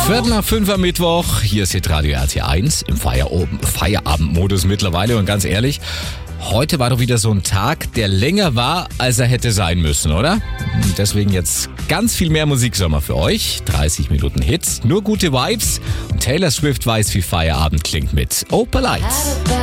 4:45 am Mittwoch. Hier ist Radio RT1 im Feierabendmodus mittlerweile. Und ganz ehrlich, heute war doch wieder so ein Tag, der länger war, als er hätte sein müssen, oder? Und deswegen jetzt ganz viel mehr Musiksommer für euch. 30 Minuten Hits, nur gute Vibes. Und Taylor Swift weiß, wie Feierabend klingt mit Opalite.